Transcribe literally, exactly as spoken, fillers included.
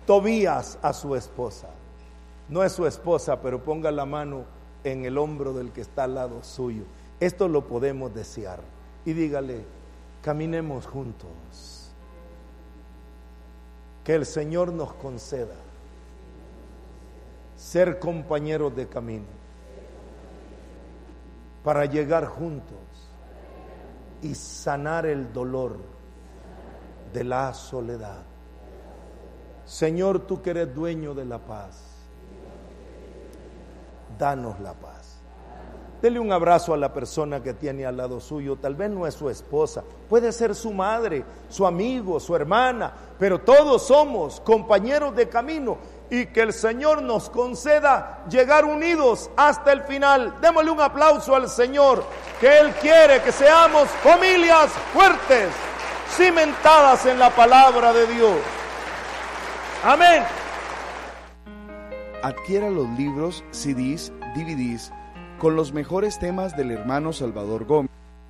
Tobías a su esposa. No es su esposa, pero ponga la mano en el hombro del que está al lado suyo. Esto lo podemos desear. Y dígale, caminemos juntos. Que el Señor nos conceda ser compañeros de camino para llegar juntos y sanar el dolor de la soledad. Señor, tú que eres dueño de la paz, danos la paz. Dele un abrazo a la persona que tiene al lado suyo. Tal vez no es su esposa, puede ser su madre, su amigo, su hermana, pero todos somos compañeros de camino, y que el Señor nos conceda llegar unidos hasta el final. Démosle un aplauso al Señor, que Él quiere que seamos familias fuertes, cimentadas en la palabra de Dios. Amén. Adquiera los libros, C Ds, D V Ds con los mejores temas del hermano Salvador Gómez.